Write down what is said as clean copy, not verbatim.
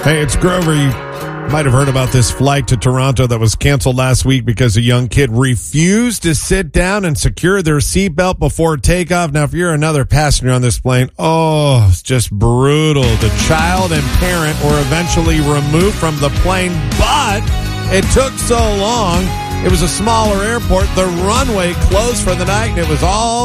Hey, it's Grover. You might have heard about this flight to Toronto that was canceled last week because a young kid refused to sit down and secure their seatbelt before takeoff. Now, if you're another passenger on this plane, it's just brutal. The child and parent were eventually removed from the plane, but it took so long. It was a smaller airport. The runway closed for the night, and it was all